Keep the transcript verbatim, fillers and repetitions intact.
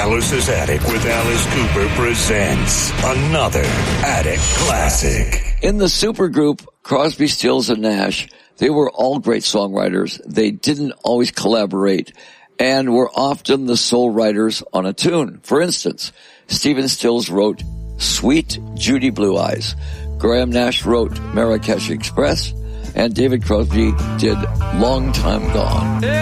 Alice's Attic with Alice Cooper presents another Attic Classic. In the supergroup Crosby, Stills, and Nash, they were all great songwriters. They didn't always collaborate and were often the sole writers on a tune. For instance, Stephen Stills wrote Sweet Judy Blue Eyes. Graham Nash wrote Marrakesh Express, and David Crosby did Long Time Gone.